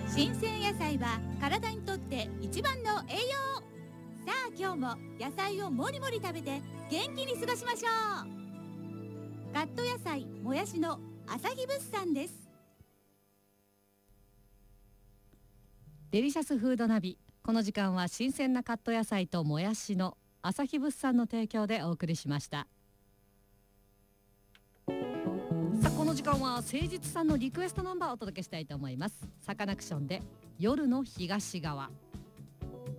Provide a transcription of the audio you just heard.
新鮮野菜は体にとって一番の栄養。さあ今日も野菜をもりもり食べて元気に過ごしましょう。カット野菜もやしの朝日物産です。 デリシャスフードナビ、この時間は新鮮なカット野菜ともやしの朝日物産の提供でお送りしました。さあこの時間は誠実さんのリクエストナンバーをお届けしたいと思います。サカナクションで夜の東側。